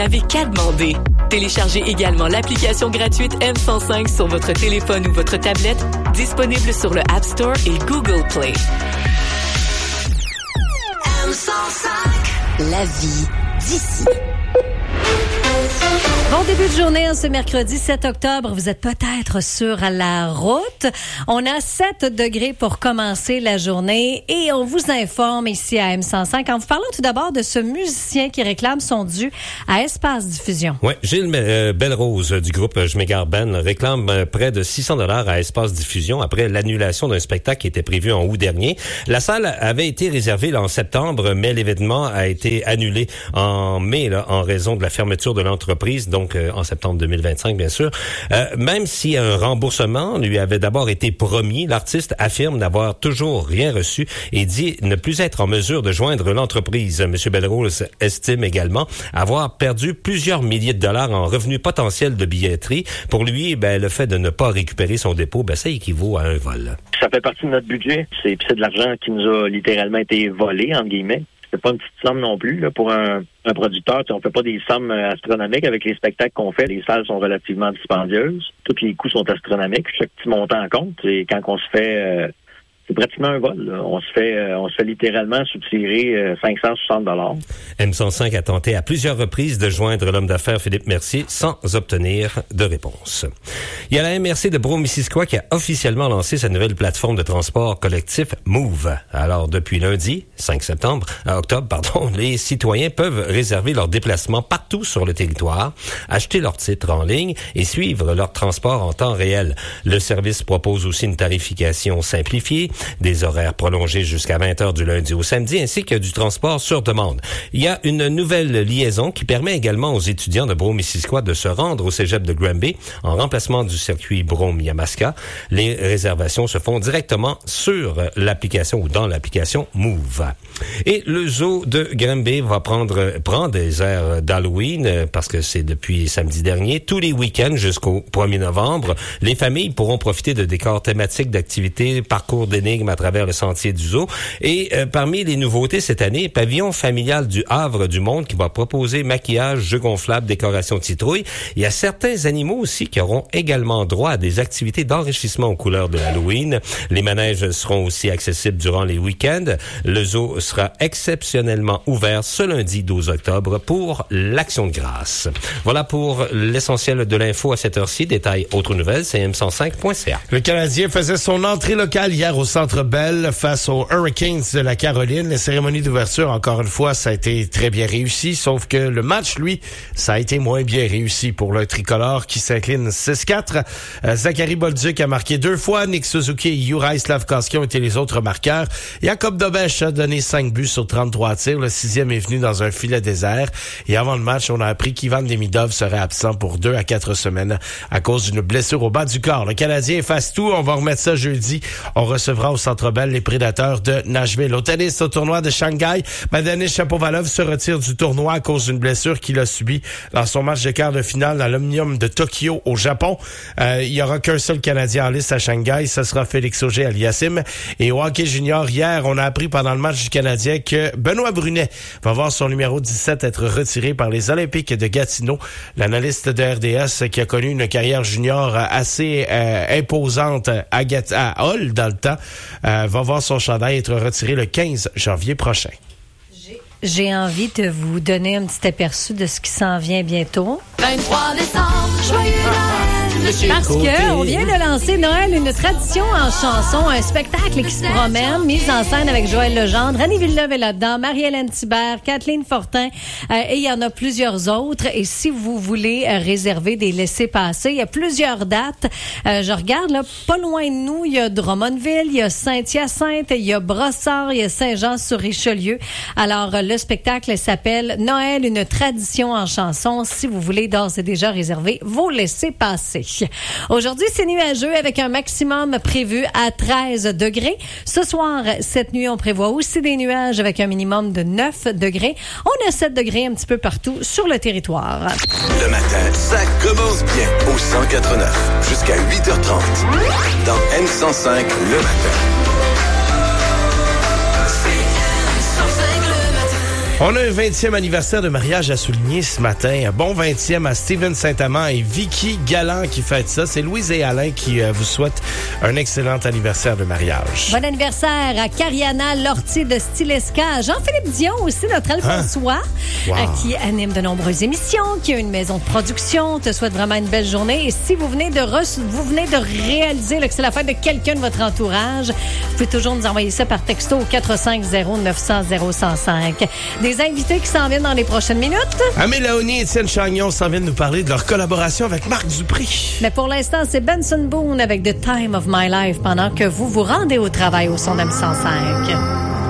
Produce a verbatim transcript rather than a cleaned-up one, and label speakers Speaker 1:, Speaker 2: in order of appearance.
Speaker 1: Avec qu'à demander. Téléchargez également l'application gratuite M cent cinq sur votre téléphone ou votre tablette, disponible sur le App Store et Google Play.
Speaker 2: M cent cinq. La vie d'ici.
Speaker 3: Bon début de journée en ce mercredi sept octobre. Vous êtes peut-être sur la route. On a sept degrés pour commencer la journée et on vous informe ici à M cent cinq en vous parlant tout d'abord de ce musicien qui réclame son dû à Espace Diffusion.
Speaker 4: Oui, Gilles euh, Belle-Rose du groupe Je m'égare Ben réclame euh, près de six cents dollars à Espace Diffusion après l'annulation d'un spectacle qui était prévu en août dernier. La salle avait été réservée là, en septembre, mais l'événement a été annulé en mai là, en raison de la fermeture de l'entreprise. Donc, donc euh, en septembre deux mille vingt-cinq, bien sûr. Euh, même si un remboursement lui avait d'abord été promis, l'artiste affirme n'avoir toujours rien reçu et dit ne plus être en mesure de joindre l'entreprise. M. Belle-Rose estime également avoir perdu plusieurs milliers de dollars en revenus potentiels de billetterie. Pour lui, ben, le fait de ne pas récupérer son dépôt, ben, ça équivaut à un vol.
Speaker 5: Ça fait partie de notre budget. C'est, c'est de l'argent qui nous a littéralement été volé, entre guillemets. C'est pas une petite somme non plus là, pour un, un producteur. On fait pas des sommes astronomiques avec les spectacles qu'on fait. Les salles sont relativement dispendieuses. Tous les coûts sont astronomiques. Chaque petit montant en compte. Et quand on se fait... Euh, c'est pratiquement un vol. Là. On se fait euh, on se fait littéralement soutirer euh, cinq cent soixante dollars.
Speaker 4: M cent cinq a tenté à plusieurs reprises de joindre l'homme d'affaires Philippe Mercier sans obtenir de réponse. Il y a la M R C de Brome-Missisquoi qui a officiellement lancé sa nouvelle plateforme de transport collectif Move. Alors, depuis lundi, cinq septembre, euh, octobre, pardon, les citoyens peuvent réserver leur déplacement partout sur le territoire, acheter leur titre en ligne et suivre leur transport en temps réel. Le service propose aussi une tarification simplifiée, des horaires prolongés jusqu'à vingt heures du lundi au samedi, ainsi que du transport sur demande. Il y a une nouvelle liaison qui permet également aux étudiants de Brome-Missisquoi de se rendre au cégep de Granby en remplacement du circuit Brome-Yamaska. Les réservations se font directement sur l'application ou dans l'application Move. Et le zoo de Granby va prendre prend des airs d'Halloween parce que c'est depuis samedi dernier. Tous les week-ends jusqu'au premier novembre, les familles pourront profiter de décors thématiques, d'activités, parcours d'énigmes à travers le sentier du zoo. Et euh, parmi les nouveautés cette année, pavillon familial du Havre du Monde qui va proposer maquillage, jeux gonflables, décoration de citrouilles. Il y a certains animaux aussi qui auront également droit à des activités d'enrichissement aux couleurs de Halloween. Les manèges seront aussi accessibles durant les week-ends. Le zoo sera exceptionnellement ouvert ce lundi douze octobre pour l'Action de grâce. Voilà pour l'essentiel de l'info à cette heure-ci. Détails autres nouvelles, c'est m cent cinq point c a.
Speaker 6: Le Canadien faisait son entrée locale hier au Centre Bell face aux Hurricanes de la Caroline. La cérémonie d'ouverture, encore une fois, ça a été très bien réussi, sauf que le match, lui, ça a été moins bien réussi pour le tricolore qui s'incline six quatre. Euh, Zachary Bolduc a marqué deux fois, Nick Suzuki et Juraj Slavkovski ont été les autres marqueurs. Jacob Dobeš a donné cinq buts sur trente-trois tirs. Le sixième est venu dans un filet désert. Et avant le match, on a appris qu'Ivan Demidov serait absent pour deux à quatre semaines à cause d'une blessure au bas du corps. Le Canadien efface tout. On va remettre ça jeudi. On recevra au Centre Bell les Prédateurs de Nashville. Au tennis, au tournoi de Shanghai, Madanis Shapovalov se retire du tournoi à cause d'une blessure qu'il a subie dans son match de quart de finale dans l'Omnium de Tokyo au Japon. Euh, il y aura qu'un seul Canadien en lice à Shanghai, ce sera Félix Auger-Aliassime. Et au hockey junior, hier, on a appris pendant le match du Canadien que Benoît Brunet va voir son numéro dix-sept être retiré par les Olympiques de Gatineau. L'analyste de R D S qui a connu une carrière junior assez euh, imposante à, Gat- à Hull dans le temps, euh, va voir son chandail être retiré le quinze janvier prochain.
Speaker 3: J'ai, j'ai envie de vous donner un petit aperçu de ce qui s'en vient bientôt.
Speaker 2: vingt-trois décembre, joyeux Noël, Monsieur
Speaker 3: Parce
Speaker 2: Côté.
Speaker 3: que on vient de lancer Noël, une tradition en chanson, un spectacle qui se promène, mise en scène avec Joël Legendre, Annie Villeneuve est là-dedans, Marie-Hélène Thibert, Kathleen Fortin, euh, et il y en a plusieurs autres. Et si vous voulez euh, réserver des laissez-passer, il y a plusieurs dates. Euh, je regarde, là, pas loin de nous, il y a Drummondville, il y a Saint-Hyacinthe, il y a Brossard, il y a Saint-Jean-sur-Richelieu. Alors, euh, le spectacle s'appelle Noël, une tradition en chanson. Si vous voulez d'ores et déjà réserver vos laissez-passer. Aujourd'hui, c'est nuageux avec un maximum prévu à treize degrés. Ce soir, cette nuit, on prévoit aussi des nuages avec un minimum de neuf degrés. On a sept degrés un petit peu partout sur le territoire.
Speaker 7: Le matin, ça commence bien au cent quatre neuf jusqu'à huit heures trente. Dans M cent cinq, le matin.
Speaker 6: On a un vingtième anniversaire de mariage à souligner ce matin. Un bon vingtième à Steven Saint-Amand et Vicky Galland qui fête ça. C'est Louise et Alain qui euh, vous souhaitent un excellent anniversaire de mariage.
Speaker 3: Bon anniversaire à Cariana Lortie de Stylesca. Jean-Philippe Dion aussi, notre Alphonsois,
Speaker 6: Wow.
Speaker 3: euh, qui anime de nombreuses émissions, qui a une maison de production. Te souhaite vraiment une belle journée. Et si vous venez de re- vous venez de réaliser là, que c'est la fête de quelqu'un de votre entourage, vous pouvez toujours nous envoyer ça par texto au quatre cinq zéro neuf cent zéro cent cinq. Des invités qui s'en viennent dans les prochaines minutes.
Speaker 6: Amélie Laoni et Étienne Chagnon s'en viennent nous parler de leur collaboration avec Marc Dupré.
Speaker 3: Mais pour l'instant, c'est Benson Boone avec The Time of My Life pendant que vous vous rendez au travail au son M cent cinq.